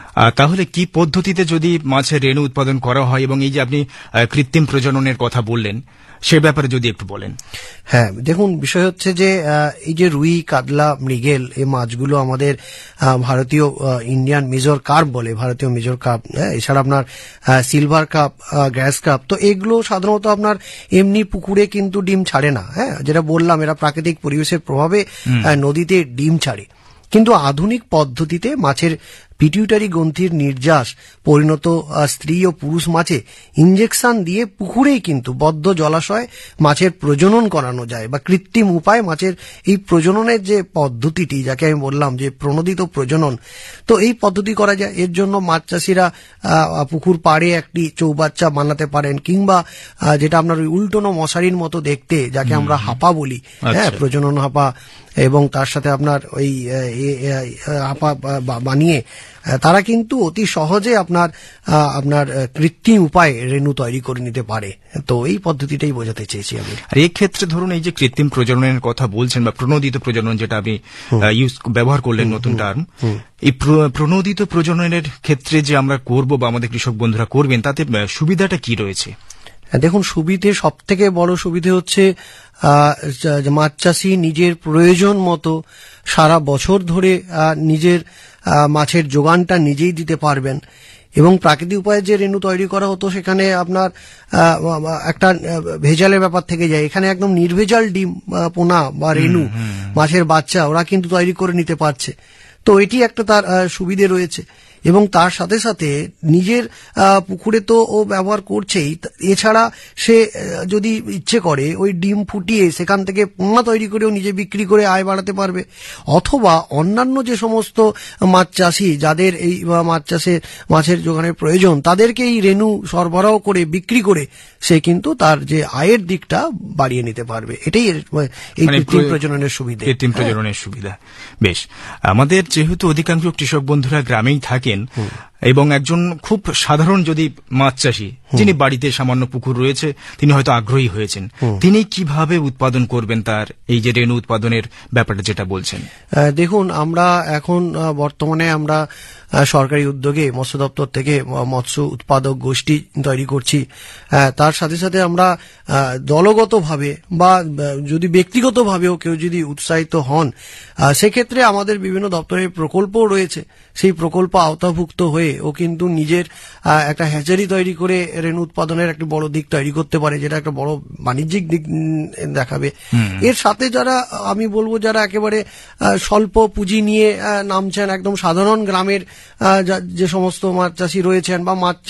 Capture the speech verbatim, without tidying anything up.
তাহলে কি পদ্ধতিতে যদি মাছের রেণু উৎপাদন করা হয়, এবং এই যে আপনি কৃত্রিম প্রজননের কথা বললেন সে ব্যাপারে যদি একটু বলেন। হ্যাঁ, দেখুন বিষয় হচ্ছে যে এই যে রুই, কাতলা, মৃগেল এই মাছগুলো আমাদের ভারতীয় ইন্ডিয়ান মেজর কার্প বলে, ভারতীয় মেজর কার্প, এছাড়া আপনার সিলভার কাপ, গ্যাস কাপ, তো এগুলো সাধারণত আপনার এমনি পুকুরে কিন্তু ডিম ছাড়ে না। হ্যাঁ, যেটা বললাম এরা প্রাকৃতিক পরিবেশের প্রভাবে নদীতে ডিম ছাড়ে, কিন্তু আধুনিক পদ্ধতিতে মাছের পিটিউটারি গ্রন্থির নির্যাস পরিণত স্ত্রী ও পুরুষ মাছে ইঞ্জেকশন দিয়ে পুকুরেই কিন্তু বদ্ধ জলাশয়ে মাছের প্রজনন করানো যায়, বা কৃত্রিম উপায় মাছের এই প্রজননের যে পদ্ধতিটি, যাকে আমি বললাম যে প্রণোদিত প্রজনন, তো এই পদ্ধতি করা যায়। এর জন্য মাছ চাষিরা পুকুর পাড়ে একটি চৌবাচ্চা বানাতে পারেন, কিংবা যেটা আপনার ওই উল্টোনো মশারির মতো দেখতে, যাকে আমরা হাপা বলি, হ্যাঁ, প্রজনন হাপা, এবং তার সাথে আপনার ওই হাপা বানিয়ে তারা কিন্তু অতি সহজে আপনার আপনার কৃত্রিম উপায়ে রেণু তৈরি করে নিতে পারে। তো এই পদ্ধতিটাই বোঝাতে চেয়েছি আমি। আর এই ক্ষেত্রে ধরুন এই যে কৃত্রিম প্রজননের কথা বলছেন বা প্রণোদিত প্রজনন, যেটা আপনি ইউজ ব্যবহার করলেন নতুন টার্ম, এই প্রণোদিত প্রজননের ক্ষেত্রে যে আমরা করব বা আমাদের কৃষক বন্ধুরা করবেন, তাতে সুবিধাটা কি রয়েছে? দেখুন, সুবিধে, সব থেকে বড় সুবিধে হচ্ছে মাছ চাষি নিজের প্রয়োজন মতো সারা বছর ধরে নিজের মাছের যোগানটা নিজেই দিতে পারবেন, এবং প্রাকৃতিক উপায়ে যে রেণু তৈরি করা হতো সেখানে আপনার একটা ভেজালের ব্যাপার থেকে যায়। এখানে একদম নির্ভেজাল ডিম, পোনা বা রেণু, মাছের বাচ্চা ওরা কিন্তু তৈরি করে নিতে পারছে। তো এটি একটা তার সুবিধে রয়েছে, এবং তার সাথে সাথে নিজের পুকুরে তো ও ব্যবহার করছেই, এছাড়া সে যদি ইচ্ছে করে ওই ডিম ফুটিয়ে সেখান থেকে পোনা তৈরি করেও নিজে বিক্রি করে আয় বাড়াতে পারবে। অথবা অন্যান্য যে সমস্ত মাছ চাষি যাদের এই মাছ চাষে মাছের যোগানের প্রয়োজন, তাদেরকে এই রেণু সরবরাহ করে বিক্রি করে সে কিন্তু তার যে আয়ের দিকটা বাড়িয়ে নিতে পারবে। এটাই এই কৃত্রিম প্রজননের সুবিধা। কৃত্রিম প্রজননের সুবিধা। বেশ, আমাদের যেহেতু অধিকাংশ কৃষক বন্ধুরা গ্রামেই থাকেন, এবং একজন খুব সাধারণ যদি মাছ চাষি যিনি বাড়িতে সামান্য পুকুর রয়েছে, তিনি হয়তো আগ্রহী হয়েছেন, তিনি কিভাবে উৎপাদন করবেন তার এই যে রেণু উৎপাদনের ব্যাপারটা যেটা বলছেন? দেখুন, আমরা এখন বর্তমানে আমরা সরকারি উদ্যোগে মৎস্য দপ্তর থেকে মৎস্য উৎপাদক গোষ্ঠী তৈরি করছি। তার সাথে সাথে আমরা দলগতভাবে বা যদি ব্যক্তিগতভাবেও কেউ যদি উৎসাহিত হন, সেক্ষেত্রে আমাদের বিভিন্ন দপ্তরের প্রকল্পও রয়েছে। সেই প্রকল্প আওতাভুক্ত হয়ে ও কিন্তু নিজের একটা হ্যাচারি তৈরি করে রেণু উৎপাদনের একটা বড় দিক তৈরি করতে পারে, যেটা একটা বড় বাণিজ্যিক দিক দেখাবে। এর সাথে যারা, আমি বলবো যারা একেবারে স্বল্প পুঁজি নিয়ে নামছেন, একদম সাধারণ গ্রামের যে সমস্ত মাছ চাষি রয়েছেন বা মাছ